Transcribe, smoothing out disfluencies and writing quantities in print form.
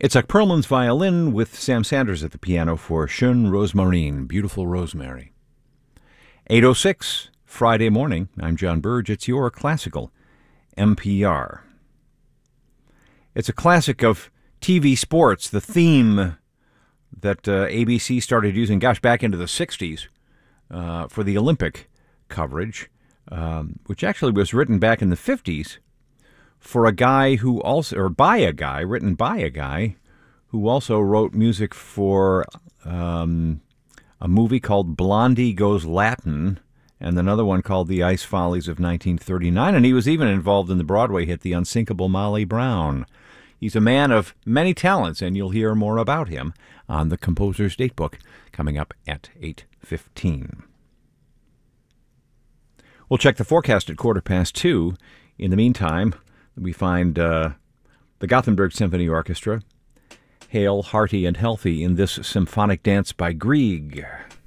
It's a Perlman's violin with Sam Sanders at the piano for Schön Rosmarin, Beautiful Rosemary. 8:06, Friday morning. I'm John Burge. It's your classical NPR. It's a classic of TV sports, the theme that ABC started using, back into the 60s for the Olympic coverage, which actually was written back in the 50s for a guy who also, or by a guy, written by a guy who also wrote music for a movie called Blondie Goes Latin and another one called The Ice Follies of 1939. And he was even involved in the Broadway hit The Unsinkable Molly Brown. He's a man of many talents, and you'll hear more about him on the Composer's Datebook coming up at 8:15. We'll check the forecast at 2:15. In the meantime, we find the Gothenburg Symphony Orchestra, Hail, Hearty, and Healthy in this symphonic dance by Grieg.